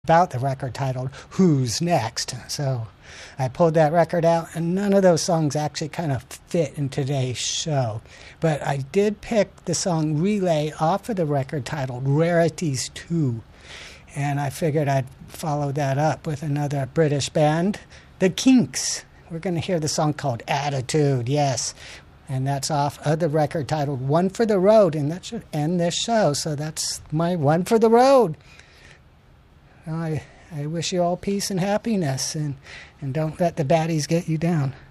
about the record titled Who's Next. So I pulled that record out, and none of those songs actually kind of fit in today's show. But I did pick the song Relay off of the record titled Rarities 2. And I figured I'd follow that up with another British band, The Kinks. We're going to hear the song called Attitude, yes. And that's off of the record titled One for the Road, and that should end this show. So that's my One for the Road. I wish you all peace and happiness, and don't let the baddies get you down.